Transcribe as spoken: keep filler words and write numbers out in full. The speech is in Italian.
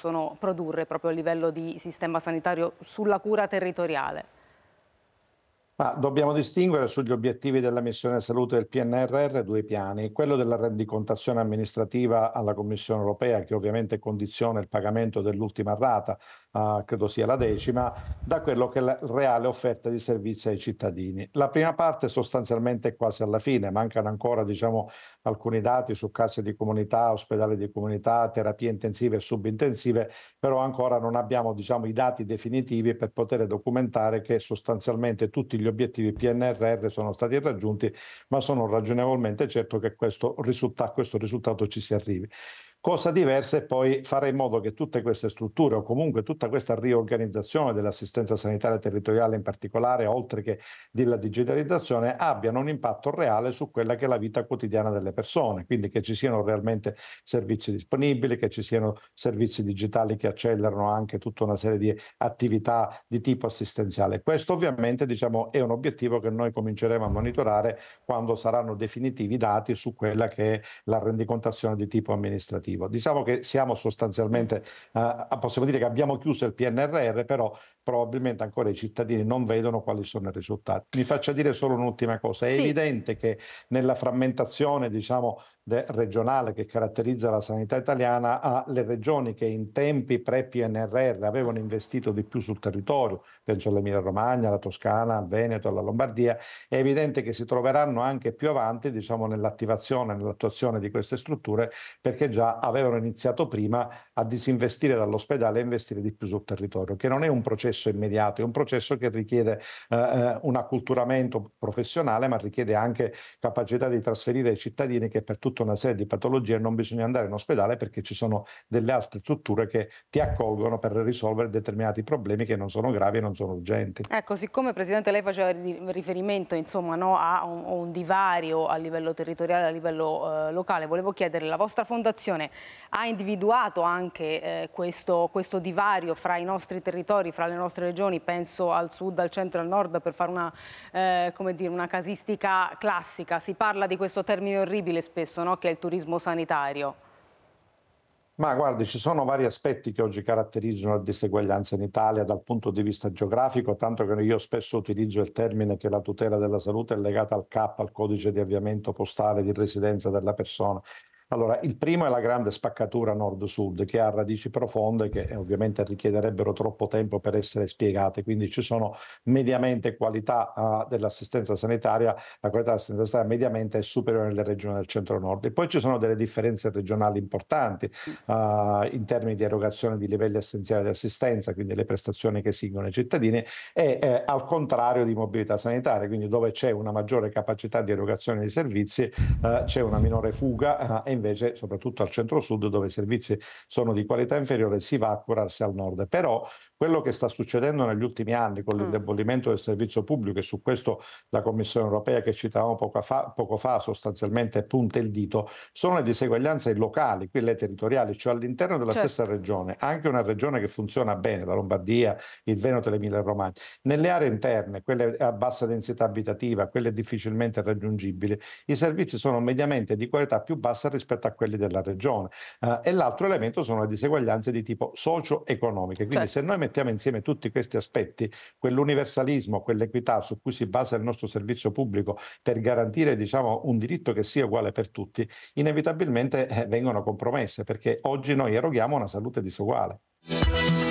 possono produrre proprio a livello di sistema sanitario sulla cura territoriale? Ma dobbiamo distinguere sugli obiettivi della missione salute del P N R R due piani, quello della rendicontazione amministrativa alla Commissione europea, che ovviamente condiziona il pagamento dell'ultima rata, eh, credo sia la decima, da quello che è la reale offerta di servizi ai cittadini. La prima parte sostanzialmente è quasi alla fine, mancano ancora diciamo, alcuni dati su case di comunità, ospedali di comunità, terapie intensive e subintensive, però ancora non abbiamo diciamo, i dati definitivi per poter documentare che sostanzialmente tutti gli obiettivi P N R R sono stati raggiunti, ma sono ragionevolmente certo che questo risulta- a questo risultato ci si arrivi. Cosa diversa è poi fare in modo che tutte queste strutture o comunque tutta questa riorganizzazione dell'assistenza sanitaria territoriale in particolare, oltre che della digitalizzazione, abbiano un impatto reale su quella che è la vita quotidiana delle persone, quindi che ci siano realmente servizi disponibili, che ci siano servizi digitali che accelerano anche tutta una serie di attività di tipo assistenziale. Questo ovviamente diciamo, è un obiettivo che noi cominceremo a monitorare quando saranno definitivi i dati su quella che è la rendicontazione di tipo amministrativo. Diciamo che siamo sostanzialmente, eh, possiamo dire che abbiamo chiuso il P N R R, però probabilmente ancora i cittadini non vedono quali sono i risultati. Mi faccia dire solo un'ultima cosa, è Sì. evidente che nella frammentazione diciamo, regionale che caratterizza la sanità italiana, ha le regioni che in tempi pre-P N R R avevano investito di più sul territorio, penso all'Emilia Romagna, alla Toscana, al Veneto, alla Lombardia, è evidente che si troveranno anche più avanti diciamo, nell'attivazione, nell'attuazione di queste strutture, perché già avevano iniziato prima a disinvestire dall'ospedale e investire di più sul territorio, che non è un processo immediato, è un processo che richiede eh, un acculturamento professionale, ma richiede anche capacità di trasferire ai cittadini che per tutta una serie di patologie non bisogna andare in ospedale perché ci sono delle altre strutture che ti accolgono per risolvere determinati problemi che non sono gravi e non sono urgenti. Ecco, siccome Presidente lei faceva riferimento insomma, no, a un, un divario a livello territoriale, a livello eh, locale, volevo chiedere, la vostra fondazione ha individuato anche eh, questo, questo divario fra i nostri territori, fra le nostre regioni, penso al sud, al centro e al nord, per fare una, eh, come dire, una casistica classica? Si parla di questo termine orribile spesso, no, che è il turismo sanitario. Ma guardi, ci sono vari aspetti che oggi caratterizzano la diseguaglianza in Italia dal punto di vista geografico, tanto che io spesso utilizzo il termine che la tutela della salute è legata al C A P, al codice di avviamento postale di residenza della persona. Allora, il primo è la grande spaccatura nord-sud che ha radici profonde che eh, ovviamente richiederebbero troppo tempo per essere spiegate, quindi ci sono mediamente qualità uh, dell'assistenza sanitaria, la qualità dell'assistenza sanitaria mediamente è superiore nelle regioni del centro-nord. E poi ci sono delle differenze regionali importanti uh, in termini di erogazione di livelli essenziali di assistenza, quindi le prestazioni che esiggono i cittadini, e eh, al contrario di mobilità sanitaria, quindi dove c'è una maggiore capacità di erogazione di servizi uh, c'è una minore fuga uh, e invece soprattutto al centro-sud dove i servizi sono di qualità inferiore si va a curarsi al nord. Però quello che sta succedendo negli ultimi anni con Mm. l'indebolimento del servizio pubblico, e su questo la Commissione europea che citavamo poco fa, poco fa sostanzialmente punta il dito, sono le diseguaglianze locali, quelle territoriali, cioè all'interno della stessa Certo. regione, anche una regione che funziona bene, la Lombardia, il Veneto e l'Emilia Romagna, nelle aree interne, quelle a bassa densità abitativa, quelle difficilmente raggiungibili, i servizi sono mediamente di qualità più bassa rispetto a quelli della regione. Uh, e l'altro elemento sono le diseguaglianze di tipo socio-economiche. Quindi se Certo. noi mettiamo insieme tutti questi aspetti, quell'universalismo, quell'equità su cui si basa il nostro servizio pubblico per garantire diciamo, un diritto che sia uguale per tutti, inevitabilmente eh, vengono compromesse perché oggi noi eroghiamo una salute diseguale.